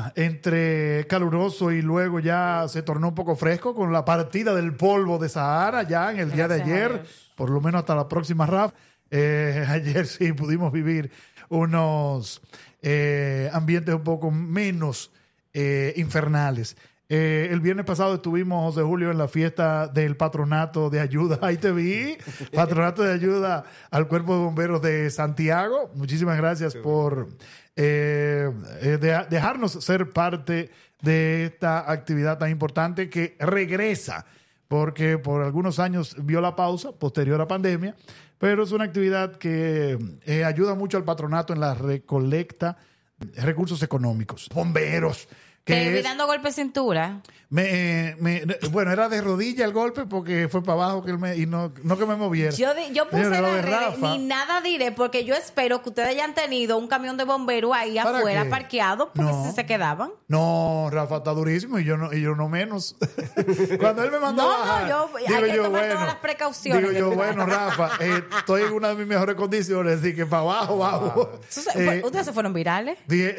clima entre caluroso y luego ya se tornó un poco fresco con la partida del polvo de Sahara ya en el día de ayer, por lo menos hasta la próxima, Rafa. Ayer sí pudimos vivir unos ambientes un poco menos infernales. El viernes pasado estuvimos, José Julio, en la fiesta del Patronato de Ayuda. Ahí te vi, Patronato de Ayuda al Cuerpo de Bomberos de Santiago. Muchísimas gracias por dejarnos ser parte de esta actividad tan importante que regresa, porque por algunos años vio la pausa posterior a pandemia, pero es una actividad que ayuda mucho al patronato en la recolecta de recursos económicos. Bomberos. ¿Te vi dando golpe de cintura? Bueno, era de rodilla el golpe porque fue para abajo que y no que me moviera. Yo puse las redes, ni nada diré, porque yo espero que ustedes hayan tenido un camión de bomberos ahí afuera parqueado, porque si se quedaban. No, Rafa está durísimo y yo no menos. Cuando él me mandó a bajar, hay que tomar todas las precauciones. Digo yo, bueno, Rafa, estoy en una de mis mejores condiciones, así que para abajo, bajo. ¿Ustedes se fueron virales?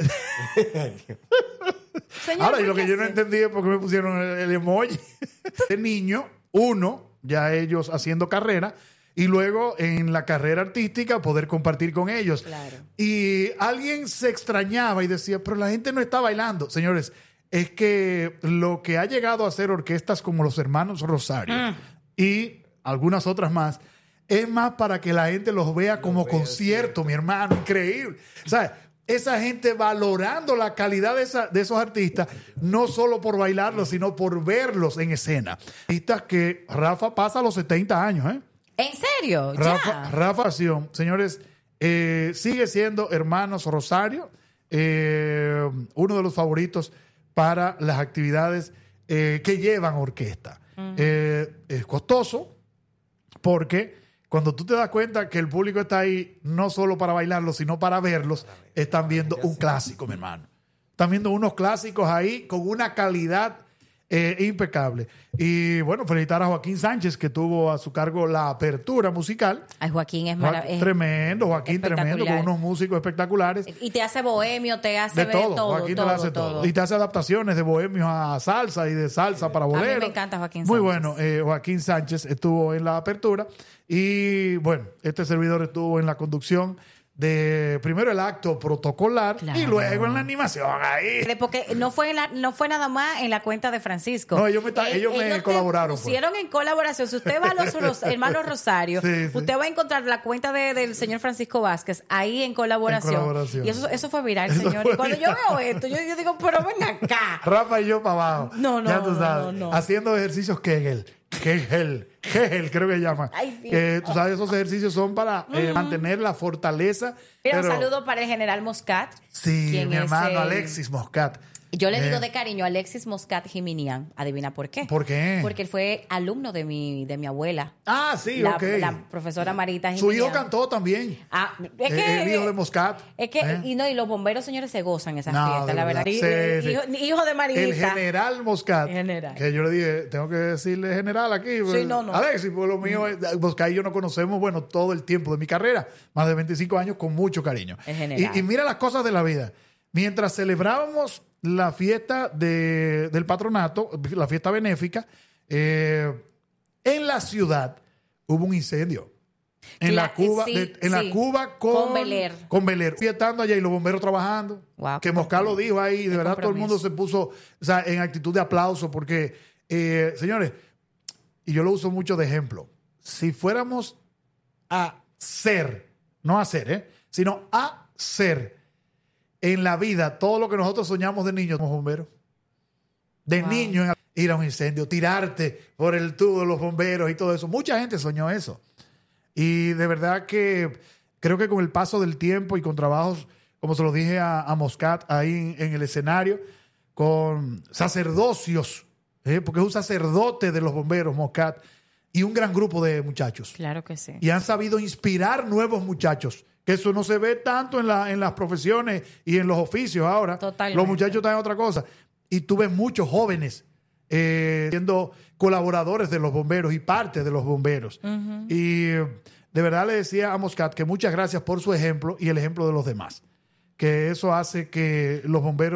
Señor, ahora, y lo que yo no entendí es por qué me pusieron el emoji. De niño, ya ellos haciendo carrera, y luego en la carrera artística poder compartir con ellos. Claro. Y alguien se extrañaba y decía, pero la gente no está bailando. Señores, es que lo que ha llegado a ser orquestas como los Hermanos Rosario y algunas otras más, es más para que la gente los vea como concierto, mi hermano, increíble. O sea, esa gente valorando la calidad de esos artistas, no solo por bailarlos, sino por verlos en escena. Artistas que Rafa pasa a los 70 años, ¿eh? ¿En serio? Rafa, señores, sigue siendo Hermanos Rosario, uno de los favoritos para las actividades que llevan orquesta. Es costoso porque cuando tú te das cuenta que el público está ahí no solo para bailarlos, sino para verlos, están viendo un clásico, mi hermano. Están viendo unos clásicos ahí con una calidad impecable. Y bueno, felicitar a Joaquín Sánchez, que tuvo a su cargo la apertura musical. Ay, Joaquín es maravilloso. Tremendo, Joaquín tremendo, con unos músicos espectaculares. Y te hace bohemio, te hace de todo. Joaquín te lo hace todo. Y te hace adaptaciones de bohemios a salsa y de salsa para bolero. A mí me encanta Joaquín Sánchez. Muy bueno, Joaquín Sánchez estuvo en la apertura. Y bueno, este servidor estuvo en la conducción de primero el acto protocolar y luego en la animación ahí. Porque no fue nada más en la cuenta de Francisco. No, ellos me colaboraron. Pusieron en colaboración. Si usted va a los Hermanos Rosario, usted va a encontrar la cuenta del señor Francisco Vázquez ahí en colaboración. Y eso fue viral, señor. Y cuando yo veo esto, yo digo, pero ven acá. Rafa y yo para abajo. No. Haciendo ejercicios Kegel, creo que llama. Tú sabes, esos ejercicios son para mantener la fortaleza. Pero un saludo para el general Moscat. Sí, mi hermano Alexis Moscat. Yo le digo de cariño Alexis Moscat Jiminian. ¿Adivina por qué? ¿Por qué? Porque él fue alumno de mi abuela. Ah, sí, la profesora Marita Jiminian. Su hijo cantó también. Es que, el hijo de Moscat. Es que, y los bomberos, señores, se gozan esas fiestas, la verdad. Hijo de Marita. El general Moscat. Que yo le dije, tengo que decirle general aquí. Sí, no. Alexis, pues lo mío, Moscat y yo nos conocemos, bueno, todo el tiempo de mi carrera. Más de 25 años con mucho cariño. El general. Y mira las cosas de la vida. Mientras celebrábamos la fiesta del patronato, la fiesta benéfica, en la ciudad hubo un incendio. En la Cuba con Beler. Con Beler. Fiestando allá y los bomberos trabajando. Wow, que Moscat lo dijo ahí. De verdad, todo el mundo se puso en actitud de aplauso porque, señores, y yo lo uso mucho de ejemplo. Si fuéramos a ser, no a hacer, sino a ser en la vida todo lo que nosotros soñamos de niños, somos bomberos. De niños, ir a un incendio, tirarte por el tubo de los bomberos y todo eso. Mucha gente soñó eso. Y de verdad que creo que con el paso del tiempo y con trabajos, como se lo dije a Moscat ahí en el escenario, con sacerdocios, porque es un sacerdote de los bomberos, Moscat, y un gran grupo de muchachos. Claro que sí. Y han sabido inspirar nuevos muchachos. Que eso no se ve tanto en las profesiones y en los oficios ahora. Totalmente. Los muchachos están en otra cosa. Y tú ves muchos jóvenes siendo colaboradores de los bomberos y parte de los bomberos. Uh-huh. Y de verdad le decía a Moscat que muchas gracias por su ejemplo y el ejemplo de los demás. Que eso hace que los bomberos